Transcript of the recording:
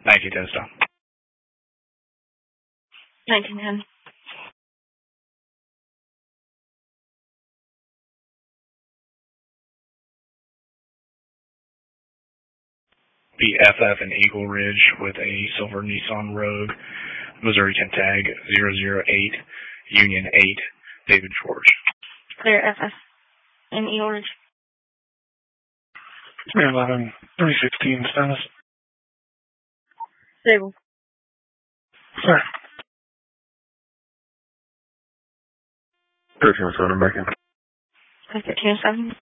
1910 stop. 1910. BFF in Eagle Ridge with a silver Nissan Rogue, Missouri 10 tag 008, Union 8, David George. Clear FF in Eagle Ridge. 311, 316 status. Stable. Clear. 1307 back in. 1307.